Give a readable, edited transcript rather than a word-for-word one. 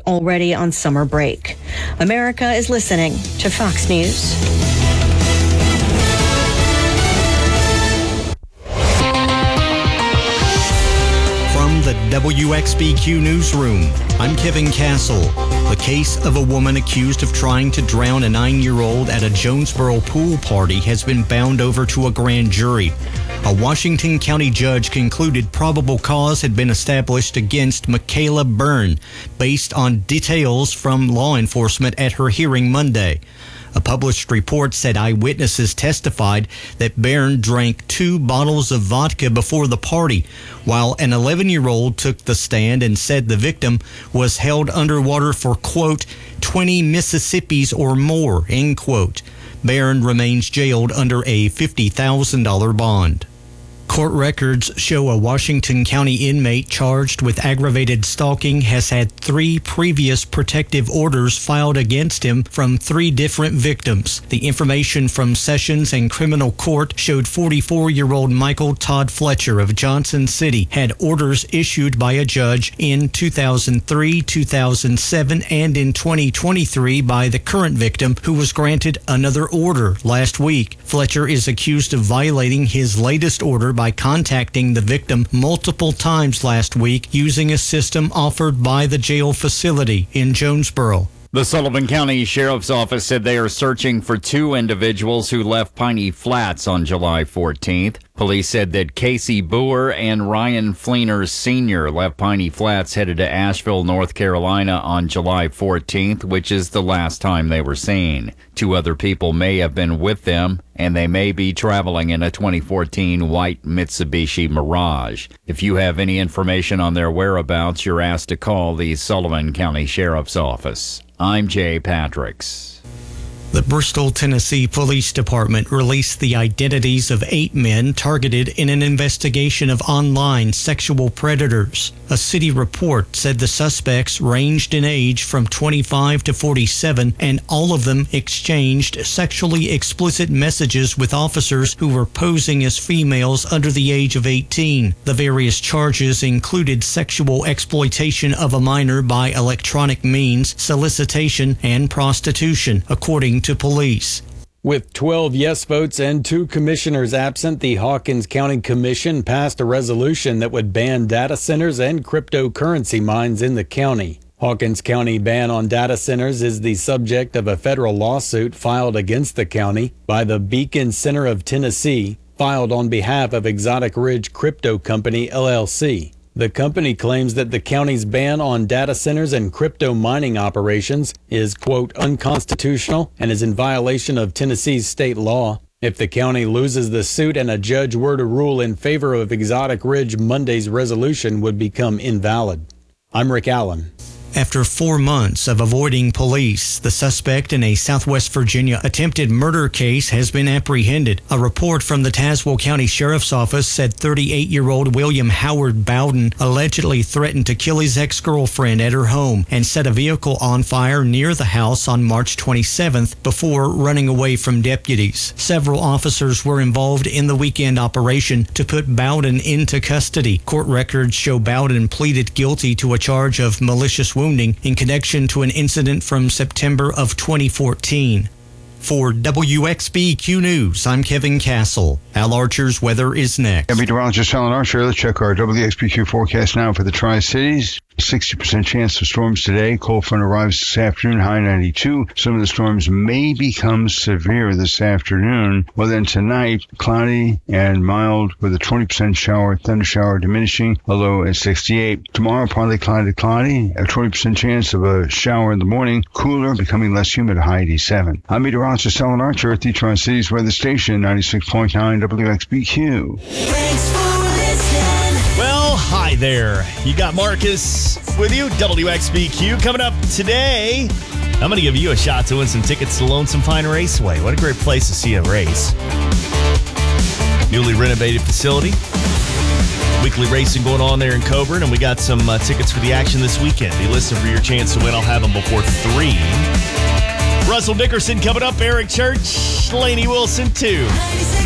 already on summer break. America is listening to Fox News. From the WXBQ Newsroom, I'm Kevin Castle. The case of a woman accused of trying to drown a 9-year-old at a Jonesboro pool party has been bound over to a grand jury. A Washington County judge concluded probable cause had been established against Michaela Byrne based on details from law enforcement at her hearing Monday. A published report said eyewitnesses testified that Byrne drank 2 bottles of vodka before the party, while an 11-year-old took the stand and said the victim was held underwater for, quote, 20 Mississippis or more, end quote. Byrne remains jailed under a $50,000 bond. Court records show a Washington County inmate charged with aggravated stalking has had 3 previous protective orders filed against him from 3 different victims. The information from Sessions and Criminal Court showed 44-year-old Michael Todd Fletcher of Johnson City had orders issued by a judge in 2003, 2007, and in 2023 by the current victim, who was granted another order last week. Fletcher is accused of violating his latest order by contacting the victim multiple times last week using a system offered by the jail facility in Jonesboro. The Sullivan County Sheriff's Office said they are searching for 2 individuals who left Piney Flats on July 14th. Police said that Casey Boer and Ryan Fleener Sr. left Piney Flats headed to Asheville, North Carolina on July 14th, which is the last time they were seen. 2 other people may have been with them, and they may be traveling in a 2014 white Mitsubishi Mirage. If you have any information on their whereabouts, you're asked to call the Sullivan County Sheriff's Office. I'm Jay Patricks. The Bristol, Tennessee Police Department released the identities of 8 men targeted in an investigation of online sexual predators. A city report said the suspects ranged in age from 25 to 47, and all of them exchanged sexually explicit messages with officers who were posing as females under the age of 18. The various charges included sexual exploitation of a minor by electronic means, solicitation, and prostitution, according to police. With 12 yes votes and 2 commissioners absent, the Hawkins County Commission passed a resolution that would ban data centers and cryptocurrency mines in the county. Hawkins County ban on data centers is the subject of a federal lawsuit filed against the county by the Beacon Center of Tennessee, filed on behalf of Exotic Ridge Crypto Company, LLC. The company claims that the county's ban on data centers and crypto mining operations is, quote, unconstitutional and is in violation of Tennessee's state law. If the county loses the suit and a judge were to rule in favor of Exotic Ridge, Monday's resolution would become invalid. I'm Rick Allen. After 4 months of avoiding police, the suspect in a Southwest Virginia attempted murder case has been apprehended. A report from the Tazewell County Sheriff's Office said 38-year-old William Howard Bowden allegedly threatened to kill his ex-girlfriend at her home and set a vehicle on fire near the house on March 27th before running away from deputies. Several officers were involved in the weekend operation to put Bowden into custody. Court records show Bowden pleaded guilty to a charge of malicious wounding in connection to an incident from September of 2014. For WXBQ News, I'm Kevin Castle. Al Archer's weather is next. Meteorologist Alan Archer. Let's check our WXBQ forecast now for the Tri-Cities. 60% chance of storms today. Cold front arrives this afternoon, high 92. Some of the storms may become severe this afternoon. Well, then tonight, cloudy and mild with a 20% shower, thunder shower diminishing, a low at 68. Tomorrow, partly cloudy, a 20% chance of a shower in the morning. Cooler, becoming less humid, a high 87. I'm meteorologist Alan Archer at the Tri-Cities Weather Station, 96.9 WXBQ. Thanks for listening. Well, hi there. You got Marcus with you, WXBQ. Coming up today, I'm going to give you a shot to win some tickets to Lonesome Pine Raceway. What a great place to see a race. Newly renovated facility. Weekly racing going on there in Coburn, and we got some tickets for the action this weekend. Be listening for your chance to win. I'll have them before 3. Russell Dickerson coming up, Eric Church, Lainey Wilson too.